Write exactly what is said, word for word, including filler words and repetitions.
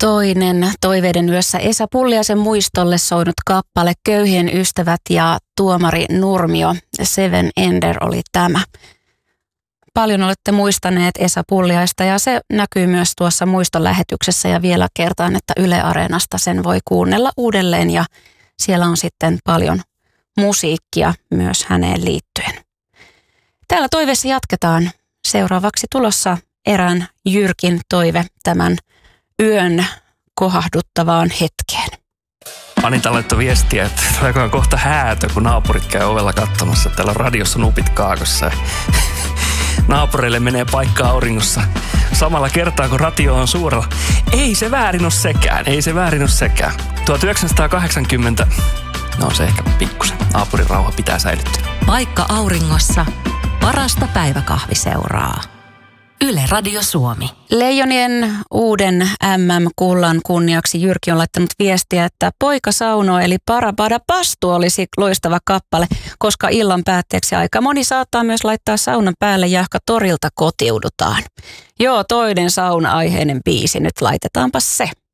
Toinen Toiveiden yössä Esa Pulliaisen muistolle soinut kappale Köyhien ystävät ja Tuomari Nurmio, Seven Ender oli tämä. Paljon olette muistaneet Esa Pulliaista ja se näkyy myös tuossa muistolähetyksessä ja vielä kertaan, että Yle Areenasta sen voi kuunnella uudelleen ja siellä on sitten paljon musiikkia myös häneen liittyen. Täällä Toiveessa jatketaan. Seuraavaksi tulossa erään Jyrkin toive tämän yön kohahduttavaan hetkeen. Anita laittoi viestiä, että tuleekohan kohta häätö, kun naapurit käy ovella katsomassa. Täällä on radiossa nupit kaakossa. Naapureille menee paikka auringossa samalla kertaa, kun radio on suurella. Ei se väärin ole sekään, ei se väärin ole sekään. tuhatyhdeksänsataakahdeksankymmentä, no se ehkä pikkusen. Naapurin rauha pitää säilyttää. Paikka auringossa, parasta päiväkahviseuraa. Yle Radio Suomi. Leijonien uuden äm äm-kullan kunniaksi Jyrki on laittanut viestiä, että Poika saunoo eli Parabada Pastu olisi loistava kappale, koska illan päätteeksi aika moni saattaa myös laittaa saunan päälle jahka torilta kotiudutaan. Joo, toinen sauna-aiheinen biisi, nyt laitetaanpa se.